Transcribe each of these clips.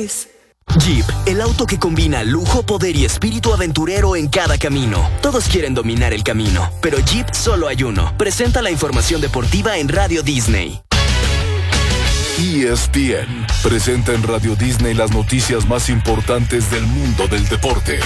es Jeep, el auto que combina lujo, poder y espíritu aventurero en cada camino. Todos quieren dominar el camino, pero Jeep solo hay uno. Presenta la información deportiva en Radio Disney. ESPN presenta en Radio Disney las noticias más importantes del mundo del deporte.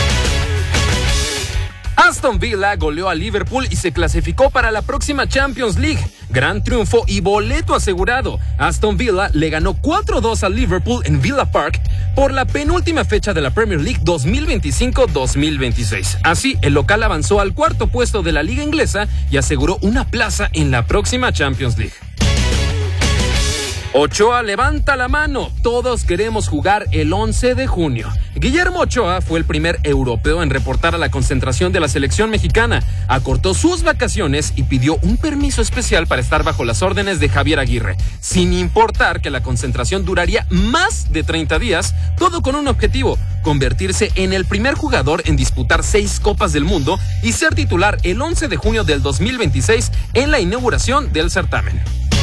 Aston Villa goleó a Liverpool y se clasificó para la próxima Champions League. Gran triunfo y boleto asegurado. Aston Villa le ganó 4-2 a Liverpool en Villa Park por la penúltima fecha de la Premier League 2025-2026. Así, el local avanzó al cuarto puesto de la liga inglesa y aseguró una plaza en la próxima Champions League. Ochoa levanta la mano, todos queremos jugar el 11 de junio. Guillermo Ochoa fue el primer europeo en reportar a la concentración de la selección mexicana. Acortó sus vacaciones y pidió un permiso especial para estar bajo las órdenes de Javier Aguirre, sin importar que la concentración duraría más de 30 días, todo con un objetivo: convertirse en el primer jugador en disputar 6 Copas del Mundo y ser titular el 11 de junio del 2026 en la inauguración del certamen.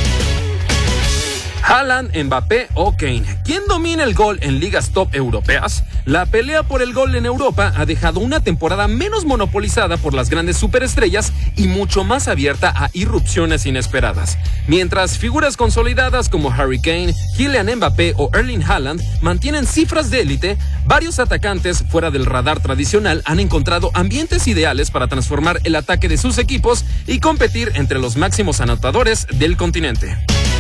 Haaland, Mbappé o Kane. ¿Quién domina el gol en ligas top europeas? La pelea por el gol en Europa ha dejado una temporada menos monopolizada por las grandes superestrellas y mucho más abierta a irrupciones inesperadas. Mientras figuras consolidadas como Harry Kane, Kylian Mbappé o Erling Haaland mantienen cifras de élite, varios atacantes fuera del radar tradicional han encontrado ambientes ideales para transformar el ataque de sus equipos y competir entre los máximos anotadores del continente.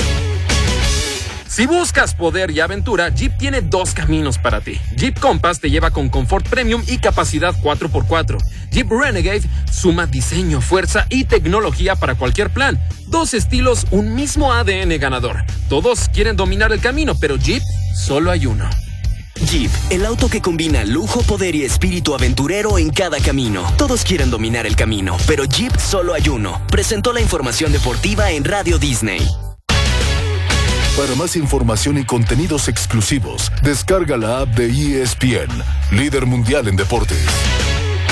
Si buscas poder y aventura, Jeep tiene 2 caminos para ti. Jeep Compass te lleva con confort premium y capacidad 4x4. Jeep Renegade suma diseño, fuerza y tecnología para cualquier plan. 2 estilos, un mismo ADN ganador. Todos quieren dominar el camino, pero Jeep solo hay uno. Jeep, el auto que combina lujo, poder y espíritu aventurero en cada camino. Todos quieren dominar el camino, pero Jeep solo hay uno. Presentó la información deportiva en Radio Disney. Para más información y contenidos exclusivos, descarga la app de ESPN, líder mundial en deportes.